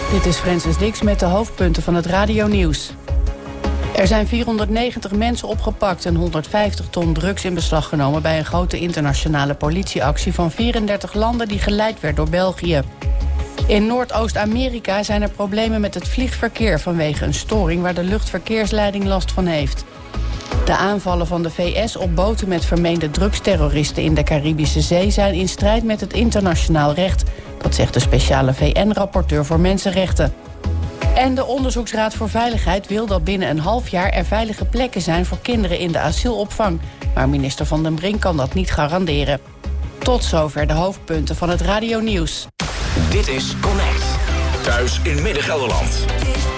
Dit is Francis Dix met de hoofdpunten van het radionieuws. Er zijn 490 mensen opgepakt en 150 ton drugs in beslag genomen bij een grote internationale politieactie van 34 landen die geleid werd door België. In Noordoost-Amerika zijn er problemen met het vliegverkeer vanwege een storing waar de luchtverkeersleiding last van heeft. De aanvallen van de VS op boten met vermeende drugsterroristen in de Caribische Zee zijn in strijd met het internationaal recht. Dat zegt de speciale VN-rapporteur voor mensenrechten. En de Onderzoeksraad voor Veiligheid wil dat binnen een half jaar er veilige plekken zijn voor kinderen in de asielopvang. Maar minister Van den Brink kan dat niet garanderen. Tot zover de hoofdpunten van het radionieuws. Dit is Connect. Thuis in Midden-Gelderland.